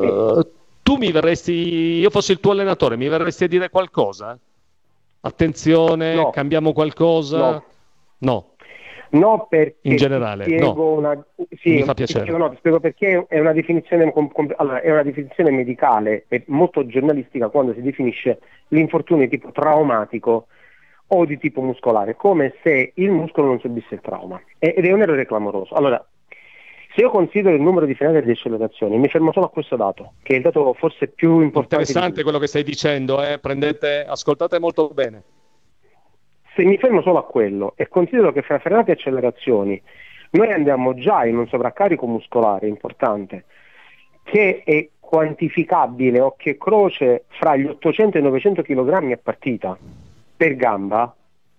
tu io fossi il tuo allenatore, mi verresti a dire qualcosa? Attenzione, No. cambiamo qualcosa? No. No. No, perché In generale, ti spiego mi fa piacere. Ti spiego perché è una definizione, allora, è una definizione medicale e molto giornalistica quando si definisce l'infortunio di tipo traumatico o di tipo muscolare, come se il muscolo non subisse il trauma. Ed è un errore clamoroso. Allora, se io considero il numero di frenate e di accelerazioni, mi fermo solo a questo dato, che è il dato forse più importante. Interessante quello che stai dicendo, ascoltate molto bene. Se mi fermo solo a quello e considero che fra frenate e accelerazioni noi andiamo già in un sovraccarico muscolare importante che è quantificabile occhio e croce fra gli 800 e i 900 kg a partita per gamba,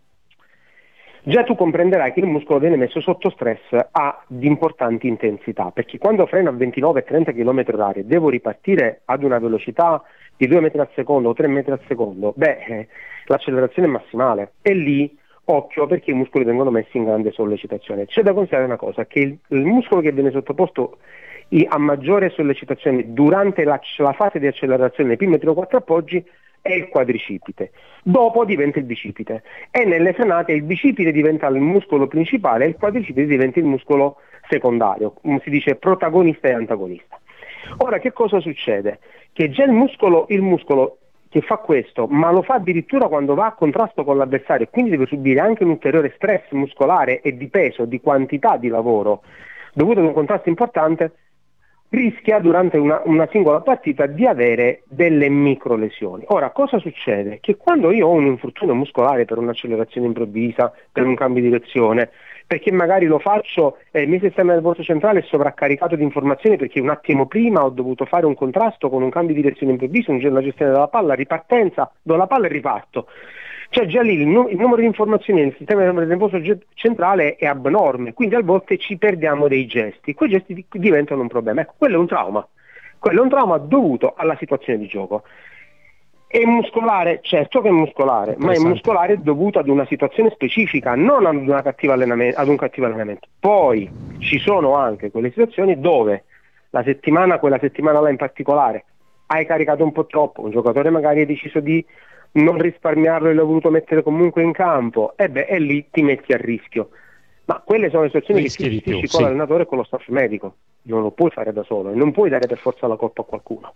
già tu comprenderai che il muscolo viene messo sotto stress di importanti intensità, perché quando freno a 29 e 30 km/h e devo ripartire ad una velocità di 2 metri al secondo o 3 metri al secondo, l'accelerazione è massimale. E lì, occhio, perché i muscoli vengono messi in grande sollecitazione. C'è da considerare una cosa, che il muscolo che viene sottoposto a maggiore sollecitazione durante la fase di accelerazione nei primi 3 o 4 appoggi è il quadricipite, dopo diventa il bicipite e nelle frenate il bicipite diventa il muscolo principale e il quadricipite diventa il muscolo secondario, si dice protagonista e antagonista. Ora che cosa succede? Che già il muscolo che fa questo, ma lo fa addirittura quando va a contrasto con l'avversario e quindi deve subire anche un ulteriore stress muscolare e di peso, di quantità di lavoro dovuto ad un contrasto importante, rischia durante una singola partita di avere delle micro lesioni. Ora, cosa succede? Che quando io ho un infortunio muscolare per un'accelerazione improvvisa, per un cambio di direzione, perché magari lo faccio e il mio sistema nervoso centrale è sovraccaricato di informazioni perché un attimo prima ho dovuto fare un contrasto con un cambio di direzione improvviso, una gestione della palla, ripartenza, do la palla e riparto. Cioè già lì il numero di informazioni nel sistema nervoso centrale è abnorme, quindi a volte ci perdiamo dei gesti, quei gesti diventano un problema. Ecco, quello è un trauma dovuto alla situazione di gioco. È muscolare? Certo che è muscolare, ma è muscolare dovuto ad una situazione specifica, non ad un cattivo allenamento. Poi ci sono anche quelle situazioni dove quella settimana là in particolare, hai caricato un po' troppo, un giocatore magari ha deciso di non risparmiarlo e l'ha voluto mettere comunque in campo, e lì ti metti a rischio. Ma quelle sono le situazioni che si gestisci con l'allenatore e con lo staff medico, non lo puoi fare da solo e non puoi dare per forza la colpa a qualcuno.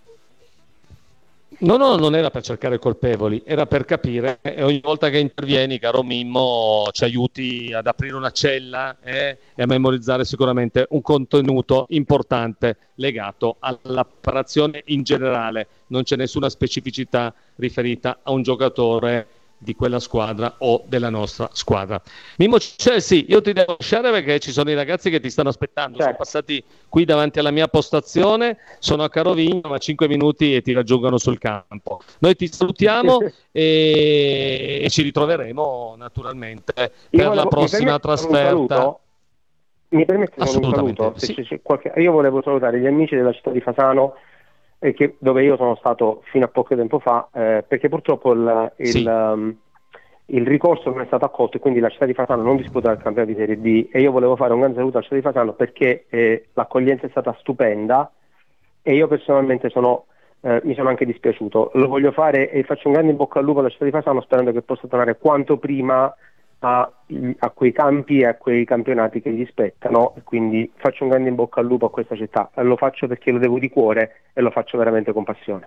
No, non era per cercare colpevoli, era per capire e ogni volta che intervieni, caro Mimmo, ci aiuti ad aprire una cella e a memorizzare sicuramente un contenuto importante legato all'apparazione in generale. Non c'è nessuna specificità riferita a un giocatore di quella squadra o della nostra squadra. Mimmo Chelsea, io ti devo lasciare perché ci sono i ragazzi che ti stanno aspettando, Sono passati qui davanti alla mia postazione, sono a Carovigno, ma 5 minuti e ti raggiungono sul campo. Noi ti salutiamo e ci ritroveremo naturalmente per la prossima trasferta. Mi permette un saluto? Sì. Io volevo salutare gli amici della città di Fasano, dove io sono stato fino a poco tempo fa, perché purtroppo il ricorso non è stato accolto e quindi la città di Fasano non disputerà il campionato di Serie D e io volevo fare un grande saluto alla città di Fasano perché l'accoglienza è stata stupenda e io personalmente mi sono anche dispiaciuto. Lo voglio fare e faccio un grande in bocca al lupo alla città di Fasano sperando che possa tornare quanto prima a quei campi e a quei campionati che gli spettano, quindi faccio un grande in bocca al lupo a questa città, lo faccio perché lo devo di cuore e lo faccio veramente con passione.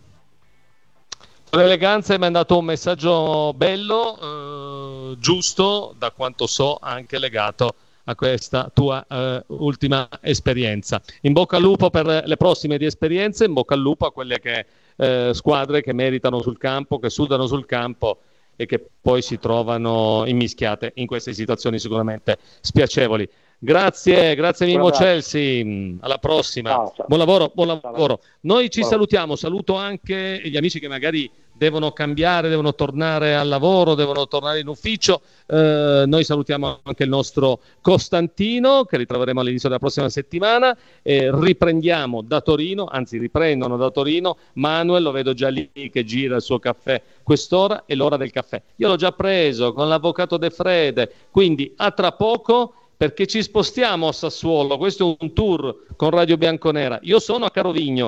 Con eleganza mi hai dato un messaggio bello, giusto, da quanto so anche legato a questa tua ultima esperienza. In bocca al lupo per le prossime di esperienze, in bocca al lupo a quelle squadre che meritano sul campo, che sudano sul campo e che poi si trovano immischiate in queste situazioni sicuramente spiacevoli. Grazie Mimmo Chelsea, alla prossima. Ciao. Buon lavoro. Noi ci salutiamo, saluto anche gli amici che magari devono cambiare, devono tornare al lavoro, devono tornare in ufficio. Noi salutiamo anche il nostro Costantino, che ritroveremo all'inizio della prossima settimana. Riprendono da Torino. Manuel, lo vedo già lì che gira il suo caffè. Quest'ora è l'ora del caffè. Io l'ho già preso con l'avvocato De Frede, quindi a tra poco, perché ci spostiamo a Sassuolo. Questo è un tour con Radio Bianconera. Io sono a Carovigno.